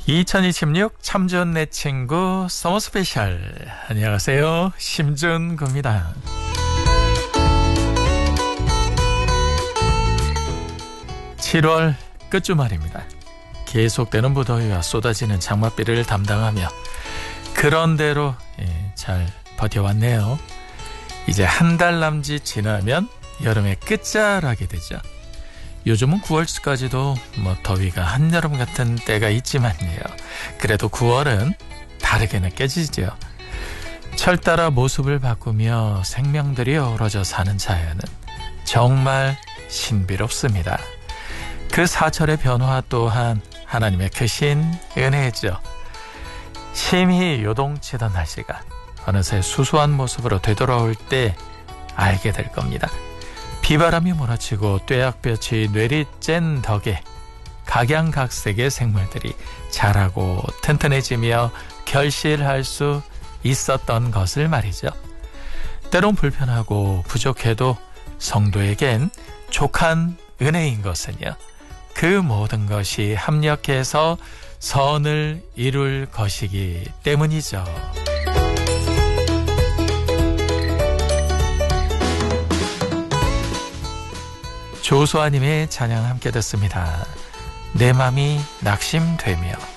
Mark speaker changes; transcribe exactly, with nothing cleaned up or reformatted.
Speaker 1: 이천이십육 참전 내 친구 서머 스페셜. 안녕하세요, 심준구입니다. 칠월 끝주말입니다. 계속되는 무더위와 쏟아지는 장맛비를 담당하며 그런대로 예, 잘 버텨왔네요. 이제 한 달 남짓 지나면 여름의 끝자락이 되죠. 요즘은 구월까지도 뭐 더위가 한여름 같은 때가 있지만요. 그래도 구월은 다르게 느껴지죠. 철 따라 모습을 바꾸며 생명들이 어우러져 사는 자연은 정말 신비롭습니다. 그 사철의 변화 또한 하나님의 크신 은혜죠. 심히 요동치던 날씨가 어느새 수수한 모습으로 되돌아올 때 알게 될 겁니다. 비바람이 몰아치고 뙤약볕이 뇌리쬐는 덕에 각양각색의 생물들이 자라고 튼튼해지며 결실할 수 있었던 것을 말이죠. 때론 불편하고 부족해도 성도에겐 족한 은혜인 것은요, 그 모든 것이 합력해서 선을 이룰 것이기 때문이죠. 조소아님의 찬양 함께 듣습니다. 내 맘이 낙심되며.